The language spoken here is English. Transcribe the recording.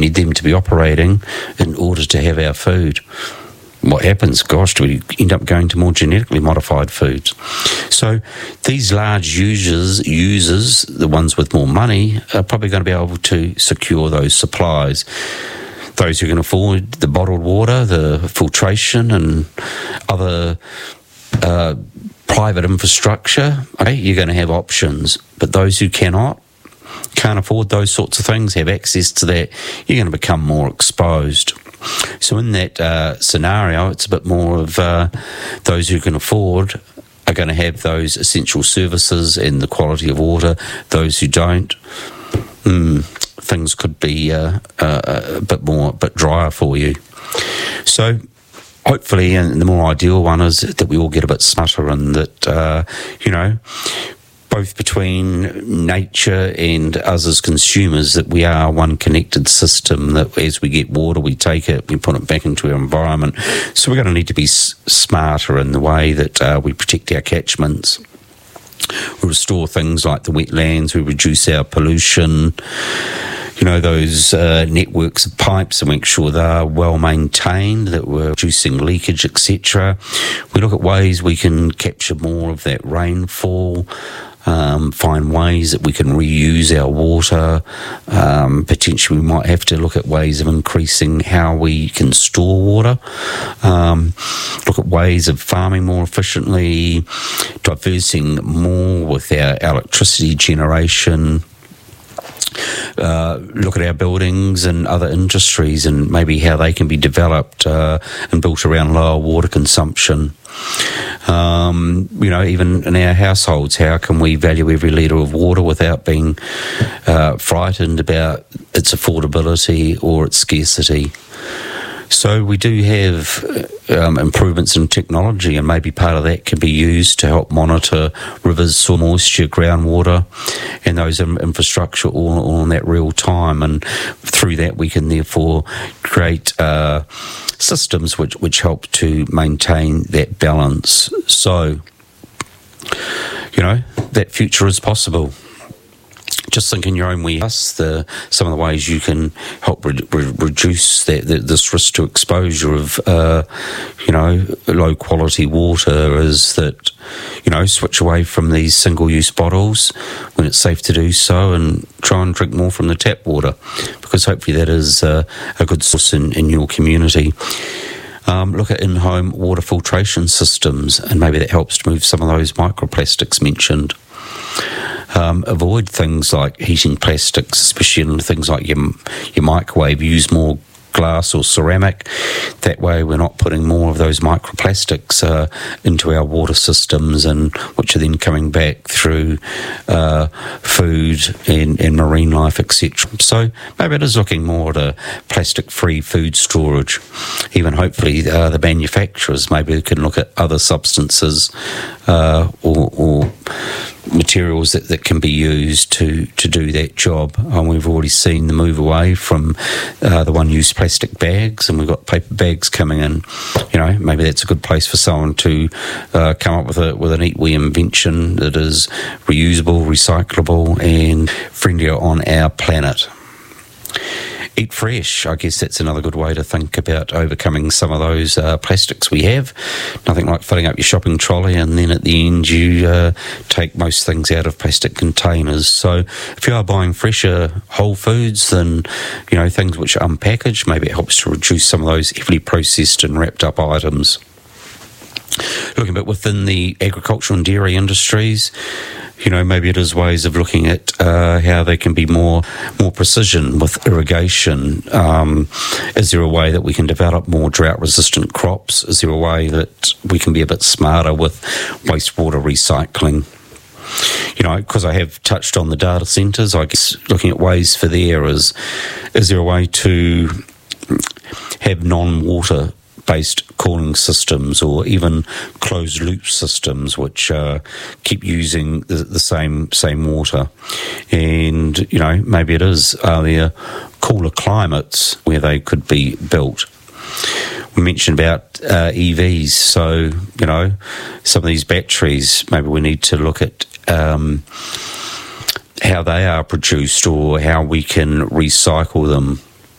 need them to be operating in order to have our food. What happens? Gosh, do we end up going to more genetically modified foods? So these large users, the ones with more money, are probably going to be able to secure those supplies. Those who can afford the bottled water, the filtration and other private infrastructure, okay, you're going to have options. But those who can't afford those sorts of things, have access to that, you're going to become more exposed. So in that scenario, it's a bit more of those who can afford are going to have those essential services and the quality of water. Those who don't, things could be a bit drier for you. So hopefully, and the more ideal one is that we all get a bit smarter, and that, both between nature and us as consumers, that we are one connected system, that as we get water, we take it, we put it back into our environment. So we're going to need to be smarter in the way that we protect our catchments. We restore things like the wetlands, we reduce our pollution, those networks of pipes, and make sure they're well maintained, that we're reducing leakage, etc. We look at ways we can capture more of that rainfall, find ways that we can reuse our water. Potentially we might have to look at ways of increasing how we can store water. Look at ways of farming more efficiently, diversing more with our electricity generation. Look at our buildings and other industries and maybe how they can be developed and built around lower water consumption. Even in our households, how can we value every litre of water without being frightened about its affordability or its scarcity? So we do have improvements in technology, and maybe part of that can be used to help monitor rivers, soil moisture, groundwater, and those infrastructure all in that real time. And through that, we can therefore create systems which help to maintain that balance. So, that future is possible. Just think in your own way, some of the ways you can help reduce this risk to exposure of, low quality water is that, switch away from these single-use bottles when it's safe to do so, and try and drink more from the tap water, because hopefully that is a good source in your community. Look at in-home water filtration systems, and maybe that helps to move some of those microplastics mentioned. Avoid things like heating plastics, especially in things like your microwave. Use more glass or ceramic. That way we're not putting more of those microplastics into our water systems, and which are then coming back through food and marine life, etc. So maybe it is looking more at a plastic-free food storage. Even hopefully the manufacturers maybe can look at other substances or materials that can be used to do that job. We've already seen the move away from the one-use plastic bags, and we've got paper bags coming in. Maybe that's a good place for someone to come up with a neat wee invention that is reusable, recyclable, and friendlier on our planet. Eat fresh. I guess that's another good way to think about overcoming some of those plastics we have. Nothing like filling up your shopping trolley and then at the end you take most things out of plastic containers. So if you are buying fresher whole foods than things which are unpackaged, maybe it helps to reduce some of those heavily processed and wrapped up items. Looking a bit within the agricultural and dairy industries, maybe it is ways of looking at how they can be more precision with irrigation. Is there a way that we can develop more drought-resistant crops? Is there a way that we can be a bit smarter with wastewater recycling? Because I have touched on the data centres, I guess looking at ways for there is there a way to have non-water based cooling systems, or even closed loop systems which keep using the same water? And maybe it is, are there cooler climates where they could be built? We mentioned about EVs, so some of these batteries, maybe we need to look at how they are produced or how we can recycle them.